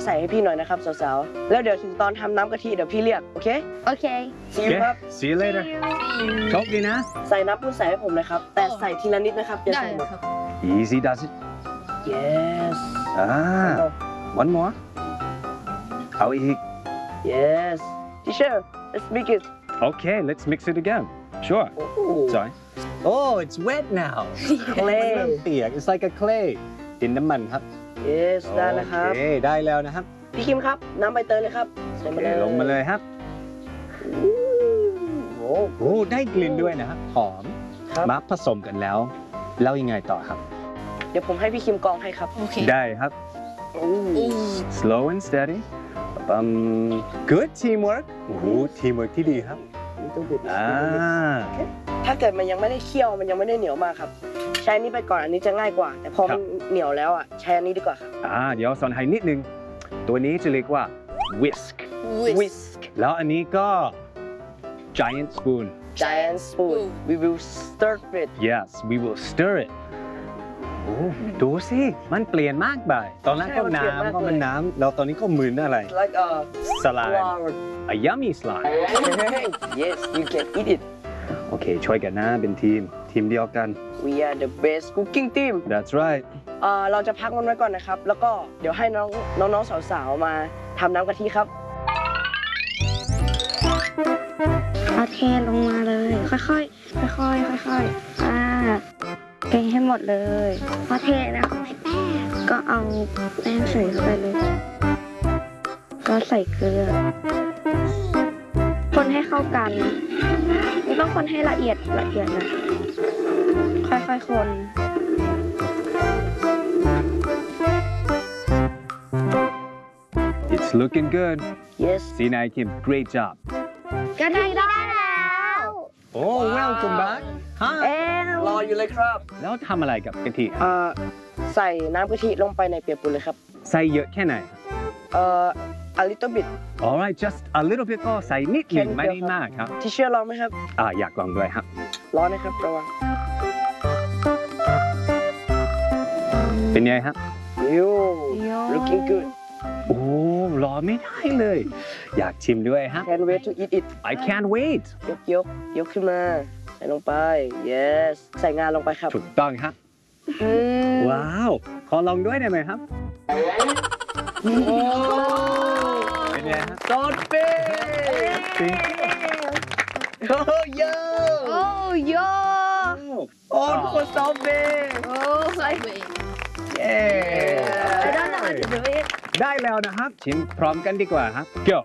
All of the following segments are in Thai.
ใส่ให้พี่หน่อยนะครับสาวๆแล้วเดี๋ยวถึงตอนทำน้ำกะทิเดี๋ยวพี่เรียกโอเค see you ครับ See you later โชคดีนะใส่น้ำปูนใส่ให้ผมเลยครับแต่ใส่ทีละนิดนะครับอย่าใส่หมด Easy does it yes one more เอาอีก yes teacher let's make it Okay let's mix it again Sure Sorry Oh it's wet now clay เริ่มเปียก It's like a clay ดินน้ำมันครับ yes ได้แล้วครับโอเคได้แล้วนะครับพี่คิมครับน้ำใบเตยเลยครับใส่มาเลยลงมาเลยครับโอ้ได้กลิ่นด้วยนะครับหอมครับมาผสมกันแล้วแล้วยังไงต่อครับเดี๋ยวผมให้พี่คิมกรองให้ครับได้ครับ Slow and steady Good teamwork โอ้โห teamwork ที่ดีครับถ้าเกิดมันยังไม่ได้เคี่ยวมันยังไม่ได้เหนียวมากครับใช้อันนี้ไปก่อนอันนี้จะง่ายกว่า แต่พอมันเหนียวแล้วอ่ะใช้อันนี้ดีกว่าครับเดี๋ยวสอนให้นิดนึงตัวนี้จะเรียกว่า whisk whisk แล้วอันนี้ก็ giant spoon giant spoon we will stir it Yes we will stir it โอ้ดูสิมันเปลี่ยนมากไปตอนแรกก็น้ำก็มันน้ำแล้วตอนนี้ก็มืนอะไร like a slime a yummy slime yes you can eat it โอเคช่วยกันนะเป็นทีมเดียวกัน we are the best cooking team That's right เราจะพักมันไว้ก่อนนะครับแล้วก็เดี๋ยวให้น้องสาวๆมาทำน้ำกะทิครับเอาเทลงมาเลยค่อยๆค่อยๆเทให้หมดเลยพอเทนะก็เอาแป้งใส่เข้าไปเลยก็ใส่เกลือคนให้เข้ากันไม่ต้องคนให้ละเอียดนะค่อยๆคน It's looking good yes Sina Kim great job กะทิได้แล้ว Oh welcome back รออยู่เลยครับแล้วทำอะไรกับกะทิใส่น้ำกะทิลงไปในเปียกปูนเลยครับใส่เยอะแค่ไหน a little bit Alright just a little bit ก็ใส่นิดหนึ่งไม่ได้มากครับที่เชื่อลองไหมครับอยากลองด้วยครับร้อนนะครับระวังเป็นไงฮะ looking good โอ้รอไม่ได้เลย อยากชิมด้วยฮะ can't wait to eat it I can't wait ยกขึ้นมาใส่ลงไป yes ใส่งานลงไปครับถูกต้องครับว้าวขอลองด้วยได้ไหมครับเป็นไงฮะซอสเป้โอ้ยโอ้ทุกคนซอสเป้เย้ได้แล้วนะครับ ชิมพร้อมกันดีกว่าครับ Go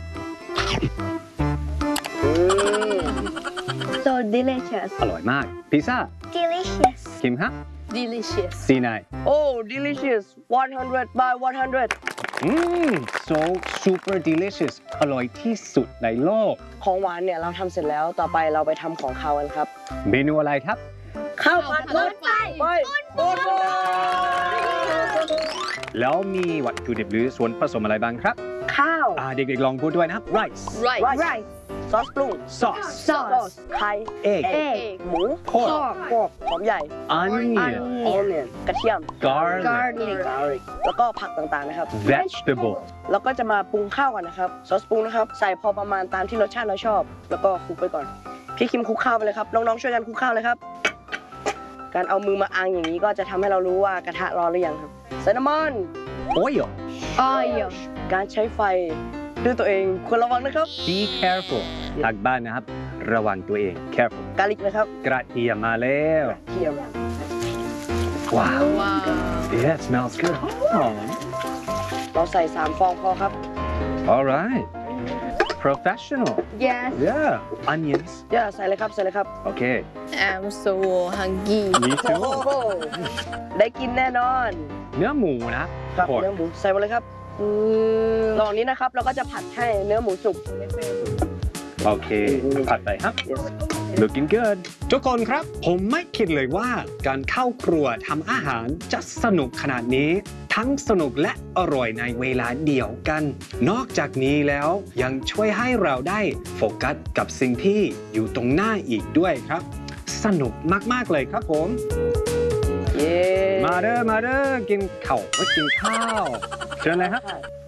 so delicious อร่อยมากพิซซ่า delicious คิมฮะ delicious C9 โอ้ delicious 100 by 100 so super delicious อร่อยที่สุดในโลกของหวานเนี่ยเราทำเสร็จแล้วต่อไปเราไปทำของคาวกันครับเมนูอะไรครับข้าวผัดรถไฟปูนแล้วมีวัตถุดิบหรือส่วนผสมอะไรบ้างครับข้าวเด็กๆลองพูดด้วยนะครับ rice right ซอสปรุง sauce ไข่ egg หมู pork หอมใหญ่ onion onion กระเทียม garlic garlic แล้วก็ผักต่างๆนะครับ vegetable แล้วก็จะมาปรุงข้าวกันนะครับซอสปรุงนะครับใส่พอประมาณตามที่รสชาติเราชอบ แล้วก็คลุกไปก่อนพี่คิมคลุกข้าวไปเลยครับน้องๆช่วยกันคลุกข้าวเลยครับการเอามือมาอังอย่างนี้ก็จะทำให้เรารู้ว่ากระทะร้อนหรือยังครับใส่น้ำมัน oil การใช้ไฟด้วยตัวเองควรระวังนะครับ be careful ทางบ้านนะครับ ระวังตัวเอง careful กาลิกนะครับกระเทียมมาแล้วเทียมว้าว wow yeah it smells good หอมเราใส่3ฟองพอครับ alright professional yes yeah onions ใส่เลยครับโอเค I'm so hungry me โอ้ too โหได้กินแน่นอนเนื้อหมูนะครับเนื้อหมูใส่มาเลยครับระหว่างนี้นะครับเราก็จะผัดให้เนื้อหมูสุกโอเคผัดไปครับ looking good ทุกคนครับผมไม่คิดเลยว่าการเข้าครัวทำอาหารจะสนุกขนาดนี้ ทั้งสนุกและอร่อยในเวลาเดียวกัน นอกจากนี้แล้วยังช่วยให้เราได้โฟกัสกับสิ่งที่อยู่ตรงหน้าอีกด้วยครับ สนุกมากๆเลยครับผมมาเด้อกินข้าวเชิญเลยครับ